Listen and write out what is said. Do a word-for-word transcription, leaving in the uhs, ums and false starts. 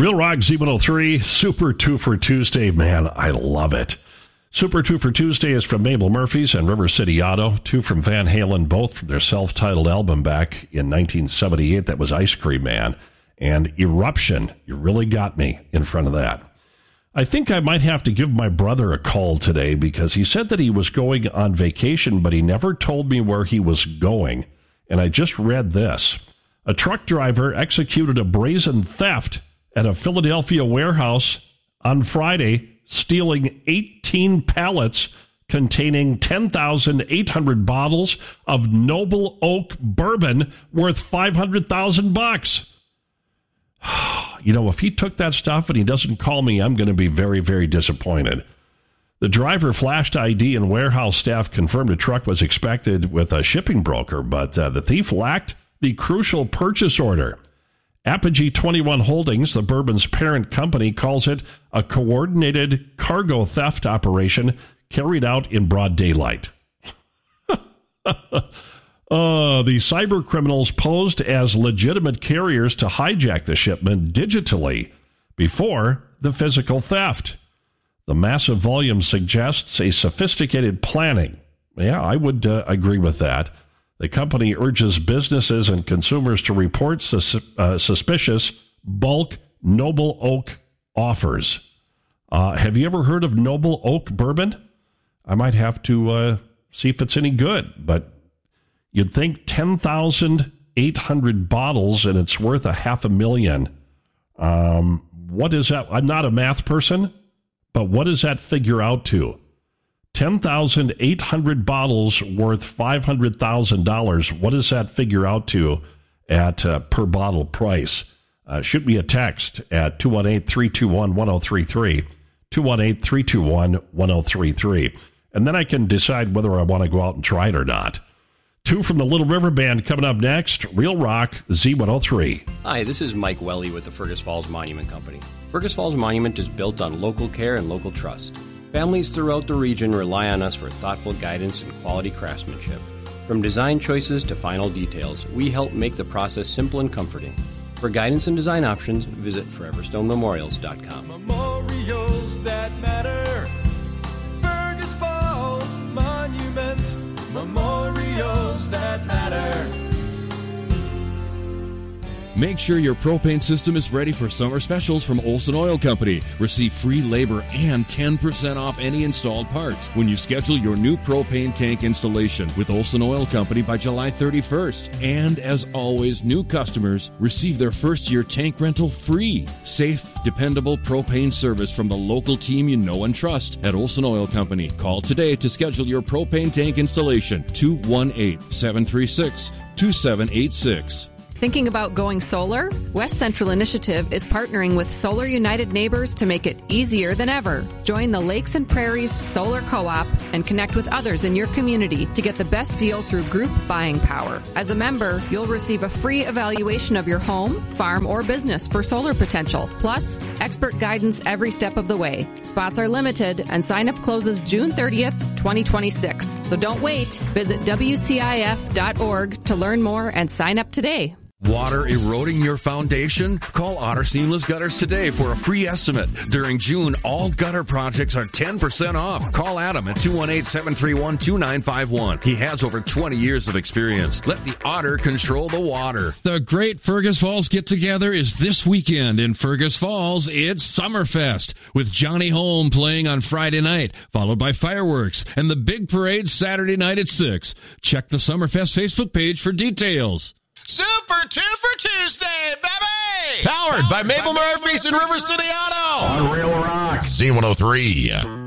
Real Rock Z one oh three, Super two for Tuesday. Man, I love it. Super two for Tuesday is from Mabel Murphy's and River City Auto. Two from Van Halen, both from their self-titled album back in nineteen seventy-eight. That was Ice Cream Man. And Eruption, you really got me in front of that. I think I might have to give my brother a call today because he said that he was going on vacation, but he never told me where he was going. And I just read this. A truck driver executed a brazen theft at a Philadelphia warehouse on Friday, stealing eighteen pallets containing ten thousand eight hundred bottles of Noble Oak bourbon worth five hundred thousand bucks. You know, if he took that stuff and he doesn't call me, I'm going to be very, very disappointed. The driver flashed I D and warehouse staff confirmed a truck was expected with a shipping broker, but uh, the thief lacked the crucial purchase order. Apogee twenty-one Holdings, the bourbon's parent company, calls it a coordinated cargo theft operation carried out in broad daylight. Uh, the cyber criminals posed as legitimate carriers to hijack the shipment digitally before the physical theft. The massive volume suggests a sophisticated planning. Yeah, I would uh, agree with that. The company urges businesses and consumers to report sus- uh, suspicious bulk Noble Oak offers. Uh, have you ever heard of Noble Oak bourbon? I might have to uh, see if it's any good, but you'd think ten thousand eight hundred bottles and it's worth a half a million. Um, what is that? I'm not a math person, but what does that figure out to? ten thousand eight hundred bottles worth five hundred thousand dollars. What does that figure out to at uh, per bottle price? Uh, shoot me a text at two one eight, three two one, one oh three three, two one eight, three two one, one oh three three. And then I can decide whether I want to go out and try it or not. Two from the Little River Band coming up next. Real Rock Z one oh three. Hi, this is Mike Welly with the Fergus Falls Monument Company. Fergus Falls Monument is built on local care and local trust. Families throughout the region rely on us for thoughtful guidance and quality craftsmanship. From design choices to final details, we help make the process simple and comforting. For guidance and design options, visit forever stone memorials dot com. Memorials that matter. Fergus Falls Monument. Memorials that matter. Make sure your propane system is ready for summer specials from Olson Oil Company. Receive free labor and ten percent off any installed parts when you schedule your new propane tank installation with Olson Oil Company by July thirty-first. And as always, new customers receive their first year tank rental free. Safe, dependable propane service from the local team you know and trust at Olson Oil Company. Call today to schedule your propane tank installation. two one eight, seven three six, two seven eight six. Thinking about going solar? West Central Initiative is partnering with Solar United Neighbors to make it easier than ever. Join the Lakes and Prairies Solar Co-op and connect with others in your community to get the best deal through group buying power. As a member, you'll receive a free evaluation of your home, farm, or business for solar potential, plus expert guidance every step of the way. Spots are limited and sign-up closes June thirtieth, twenty twenty-six. So don't wait. Visit W C I F dot org to learn more and sign up today. Water eroding your foundation? Call Otter Seamless Gutters today for a free estimate. During June, all gutter projects are ten percent off. Call Adam at two one eight, seven three one, two nine five one. He has over twenty years of experience. Let the Otter control the water. The Great Fergus Falls Get-Together is this weekend in Fergus Falls. It's Summerfest with Johnny Holm playing on Friday night, followed by fireworks and the big parade Saturday night at six. Check the Summerfest Facebook page for details. Super two for Tuesday, baby! Powered by Mabel Murphy's and River City Auto. On Real Rock Z one oh three.